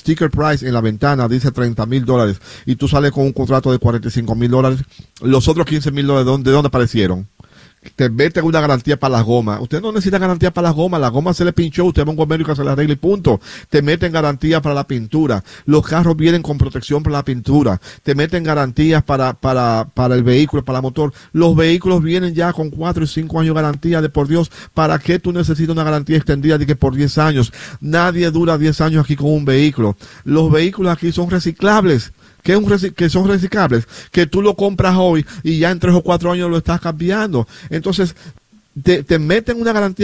sticker price en la ventana dice $30,000 y tú sales con un contrato de $45,000, los otros $15,000, ¿de dónde aparecieron? Te meten una garantía para las gomas. Usted no necesita garantía para las gomas. La goma se le pinchó, usted va a un gomero que se le arregle y punto. Te meten garantía para la pintura. Los carros vienen con protección para la pintura. Te meten garantías para el vehículo, para el motor. Los vehículos vienen ya con 4 y 5 años de garantía. De por Dios, ¿para qué tú necesitas una garantía extendida de que por 10 años? Nadie dura 10 años aquí con un vehículo. Los vehículos aquí son reciclables. Que son reciclables, que tú lo compras hoy y ya en 3 o 4 años lo estás cambiando. Entonces, te meten una garantía